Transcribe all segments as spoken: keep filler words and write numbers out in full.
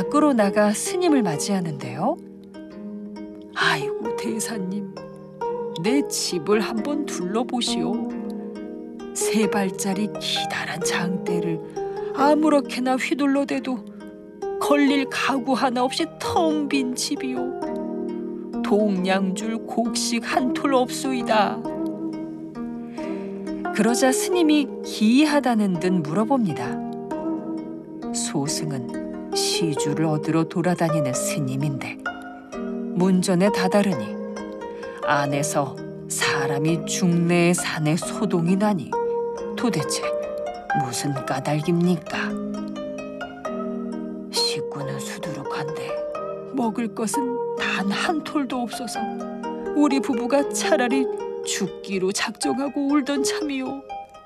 밖으로 나가 스님을 맞이하는데요. 아이고 대사님, 내 집을 한번 둘러보시오. 세 발짜리 기다란 장대를 아무렇게나 휘둘러대도 걸릴 가구 하나 없이 텅 빈 집이요. 동냥줄 곡식 한 톨 없소이다. 그러자 스님이 기이하다는 듯 물어봅니다. 소승은 시주를 얻으러 돌아다니는 스님인데 문전에 다다르니 안에서 사람이 중내에 산에 소동이 나니 도대체 무슨 까닭입니까? 식구는 수두룩한데 먹을 것은 단 한 톨도 없어서 우리 부부가 차라리 죽기로 작정하고 울던 참이요.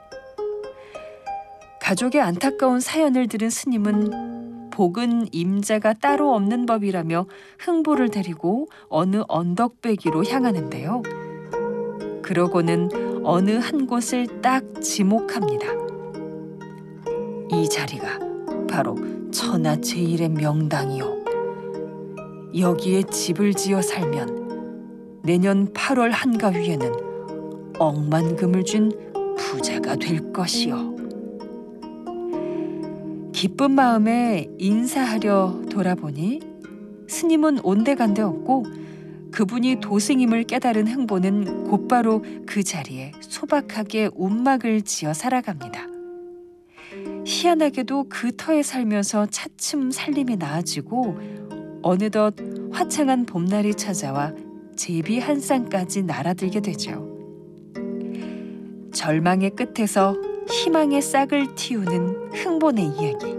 가족의 안타까운 사연을 들은 스님은 복은 임자가 따로 없는 법이라며 흥보를 데리고 어느 언덕배기로 향하는데요. 그러고는 어느 한 곳을 딱 지목합니다. 이 자리가 바로 천하제일의 명당이요. 여기에 집을 지어 살면 내년 팔월 한가위에는 억만금을 준 부자가 될 것이요. 기쁜 마음에 인사하려 돌아보니 스님은 온데간데 없고 그분이 도승임을 깨달은 흥보는 곧바로 그 자리에 소박하게 움막을 지어 살아갑니다. 희한하게도 그 터에 살면서 차츰 살림이 나아지고 어느덧 화창한 봄날이 찾아와 제비 한 쌍까지 날아들게 되죠. 절망의 끝에서 희망의 싹을 틔우는 흥보네 이야기.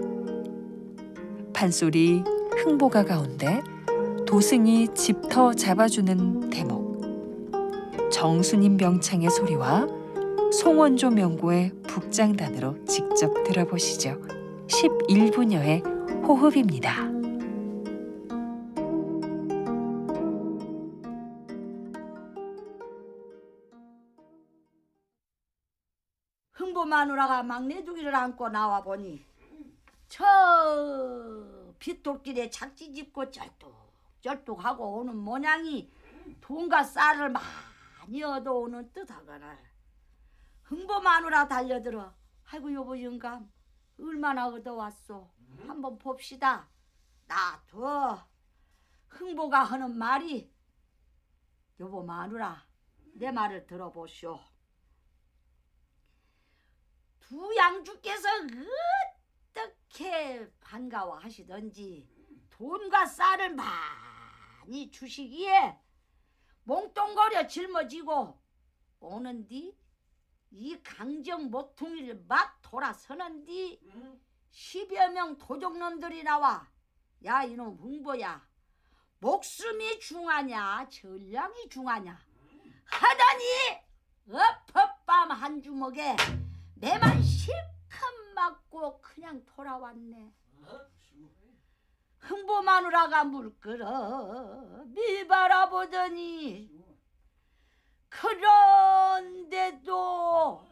판소리 흥보가 가운데 도승이 집터 잡아주는 대목, 정수님 명창의 소리와 송원조 명고의 북장단으로 직접 들어보시죠. 십일 분여의 호흡입니다. 흥보 마누라가 막내두기를 안고 나와보니 저 빗돌길에 착지 짚고 쩔뚝쩔뚝하고 오는 모양이 돈과 쌀을 많이 얻어오는 듯하거늘. 흥보 마누라 달려들어 아이고 여보 영감 얼마나 얻어왔소? 한번 봅시다. 나도 흥보가 하는 말이 여보 마누라 내 말을 들어보시오. 두 양주께서 어떻게 반가워하시던지 돈과 쌀을 많이 주시기에 몽뚱거려 짊어지고 오는디 이 강정 모퉁이를 막 돌아서는디 십여 명 도적놈들이 나와 야 이놈 흥보야 목숨이 중하냐 전량이 중하냐 하더니 엎어밤 한 주먹에 내만 실컷 맞고 그냥 돌아왔네. 흥보 마누라가 물 끓어 밀바라보더니 그런데도